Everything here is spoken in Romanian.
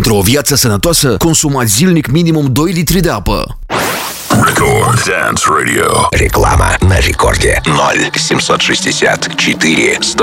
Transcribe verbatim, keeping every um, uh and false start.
Pentru o viață sănătoasă, consumați zilnic minimum doi litri de apă. Record Dance Radio. Реклама на рекорде. ноль семьсот шестьдесят четыре